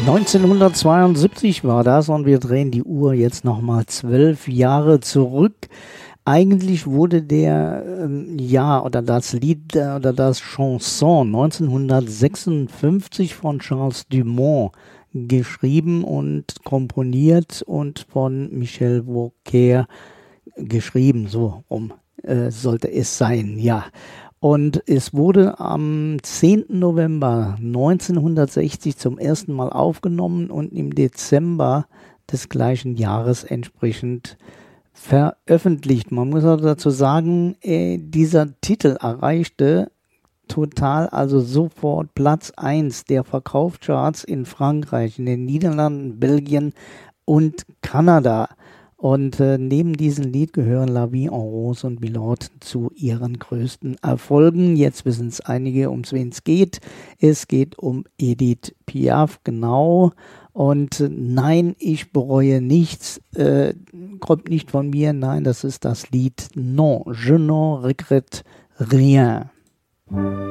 1972 war das und wir drehen die Uhr jetzt nochmal 12 Jahre zurück. Eigentlich wurde das Lied oder das Chanson 1956 von Charles Dumont geschrieben und komponiert und von Michel Vauquer geschrieben, so sollte es sein, ja. Und es wurde am 10. November 1960 zum ersten Mal aufgenommen und im Dezember des gleichen Jahres entsprechend veröffentlicht. Man muss auch dazu sagen, dieser Titel erreichte also sofort Platz 1 der Verkaufscharts in Frankreich, in den Niederlanden, Belgien und Kanada. Und neben diesem Lied gehören La Vie en Rose und Biloute zu ihren größten Erfolgen. Jetzt wissen es einige, um wen es geht. Es geht um Edith Piaf, genau. Und nein, ich bereue nichts, kommt nicht von mir. Nein, das ist das Lied Non, je n'en regrette rien.